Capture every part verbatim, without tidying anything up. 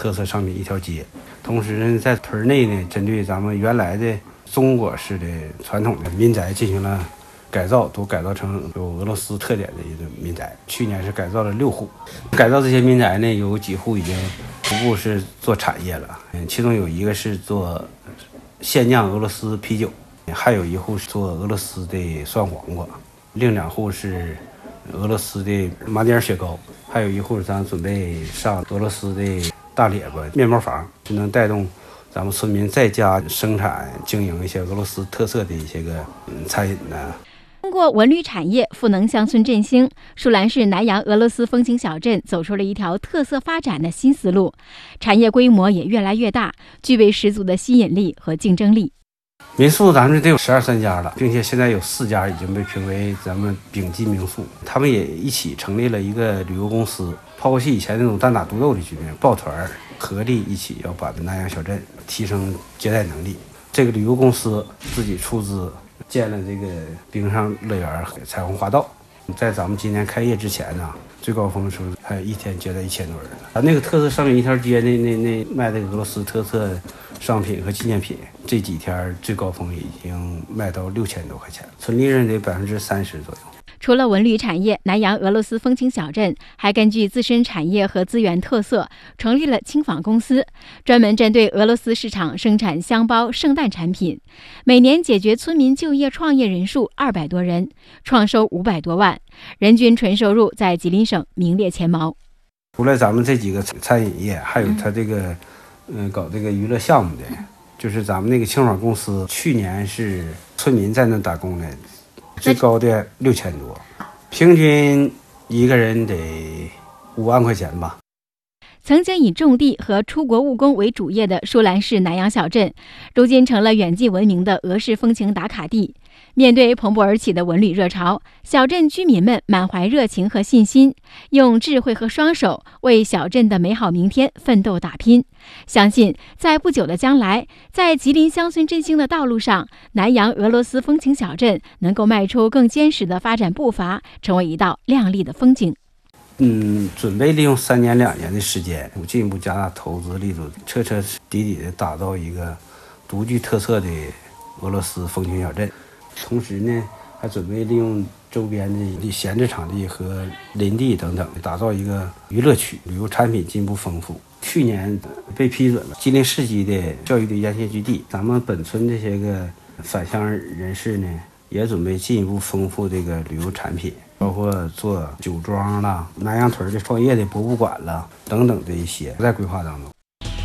特色商品一条街。同时呢，在屯内呢，针对咱们原来的中国式的传统的民宅进行了改造，都改造成有俄罗斯特点的一个民宅。去年是改造了六户，改造这些民宅呢，有几户已经逐步是做产业了。嗯，其中有一个是做现酿俄罗斯啤酒，还有一户是做俄罗斯的酸黄瓜，另两户是俄罗斯的麻丁雪糕，还有一户咱准备上俄罗斯的大列巴面包房，就能带动咱们村民在家生产经营一些俄罗斯特色的一些个嗯餐饮呢。 通过文旅产业赋能乡村振兴，舒兰市南阳俄罗斯风情小镇走出了一条特色发展的新思路，产业规模也越来越大，具备十足的吸引力和竞争力。 民宿咱们得有十二三家了，并且现在有四家已经被评为咱们丙级民宿。他们也一起成立了一个旅游公司，抛弃以前那种单打独斗的局面，抱团合力一起要把南阳小镇提升接待能力。这个旅游公司自己出资建了这个冰上乐园、彩虹花道，在咱们今年开业之前呢，最高峰的时候还有一天接待一千多人啊。那个特色商品一条街那那那卖的俄罗斯特色商品和纪念品，这几天最高峰已经卖到六千多块钱，纯利润得百分之三十左右。 除了文旅产业，南阳俄罗斯风情小镇还根据自身产业和资源特色，成立了轻纺公司，专门针对俄罗斯市场生产箱包、圣诞产品，每年解决村民就业创业人数二百多人，创收五百多万，人均纯收入在吉林省名列前茅。 除了咱们这几个餐饮业，还有他这个嗯、呃、搞这个娱乐项目的，就是咱们那个轻纺公司，去年是村民在那打工的。最高的六千多，平均一个人得五万块钱吧。 曾经以种地和出国务工为主业的舒兰市南阳小镇，如今成了远近闻名的俄式风情打卡地。面对蓬勃而起的文旅热潮，小镇居民们满怀热情和信心，用智慧和双手为小镇的美好明天奋斗打拼。相信在不久的将来，在吉林乡村振兴的道路上，南阳俄罗斯风情小镇能够迈出更坚实的发展步伐，成为一道亮丽的风景。 嗯，准备利用三年两年的时间，进一步加大投资力度，彻彻底底的打造一个独具特色的俄罗斯风情小镇。同时呢，还准备利用周边的闲置场地和林地等等，打造一个娱乐区，旅游产品进一步丰富。去年被批准了吉林市级的教育的沿线基地，咱们本村这些个返乡人士呢，也准备进一步丰富这个旅游产品，包括做酒庄啦、南阳屯的创业的博物馆啦等等的一些在规划当中。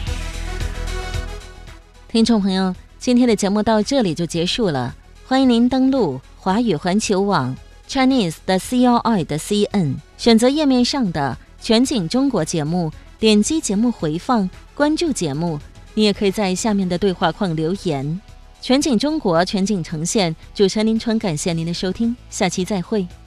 听众朋友，今天的节目到这里就结束了。欢迎您登录华语环球网 Chinese 的 C L I 的 C N， 选择页面上的全景中国节目，点击节目回放，关注节目。你也可以在下面的对话框留言。全景中国，全景呈现，主持人林春，感谢您的收听，下期再会。